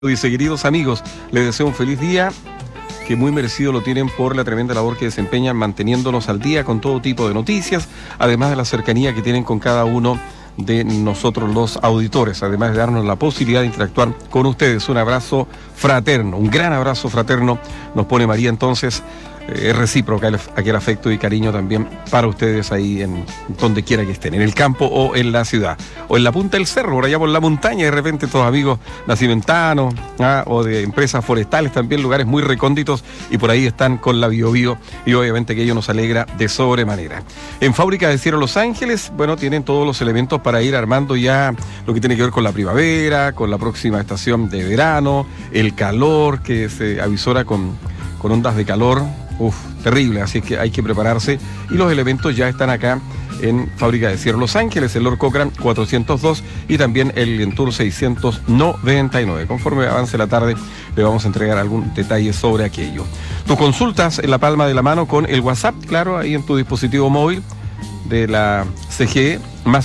Dice, queridos amigos, les deseo un feliz día, que muy merecido lo tienen por la tremenda labor que desempeñan manteniéndonos al día con todo tipo de noticias, además de la cercanía que tienen con cada uno de nosotros los auditores, además de darnos la posibilidad de interactuar con ustedes. Un abrazo fraterno, un gran abrazo fraterno nos pone María. Entonces es recíproca aquel afecto y cariño también para ustedes ahí en donde quiera que estén, en el campo o en la ciudad, o en la punta del cerro, por allá por la montaña, de repente todos amigos nacimentanos, o de empresas forestales también, lugares muy recónditos, y por ahí están con la Biobío, y obviamente que ello nos alegra de sobremanera. En Fábrica de Acero Los Ángeles, bueno, tienen todos los elementos para ir armando ya lo que tiene que ver con la primavera, con la próxima estación de verano, el calor que se avisora con ondas de calor. Terrible, así que hay que prepararse, y los elementos ya están acá en Fábrica de Acero Los Ángeles, el Lord Cochrane 402 y también el Lentur 699. Conforme avance la tarde le vamos a entregar algún detalle sobre aquello. Tus consultas en la palma de la mano con el WhatsApp, claro, ahí en tu dispositivo móvil de la CGE, más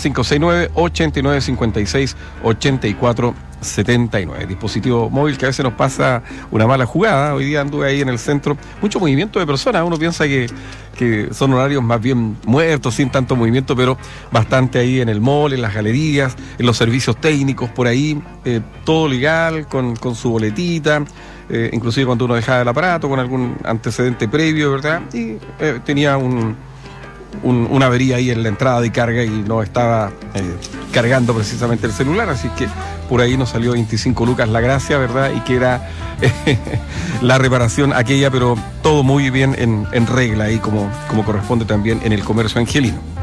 569-8956-8479. Dispositivo móvil que a veces nos pasa una mala jugada. Hoy día anduve ahí en el centro, mucho movimiento de personas. Uno piensa que son horarios más bien muertos, sin tanto movimiento, pero bastante ahí en el mall, en las galerías, en los servicios técnicos, por ahí, todo legal, con su boletita, inclusive cuando uno dejaba el aparato con algún antecedente previo, ¿verdad? Y tenía una avería ahí en la entrada de carga y no estaba cargando precisamente el celular, así que por ahí nos salió 25 lucas la gracia, ¿verdad? Y que era la reparación aquella, pero todo muy bien en regla, ahí como corresponde también en el comercio angelino.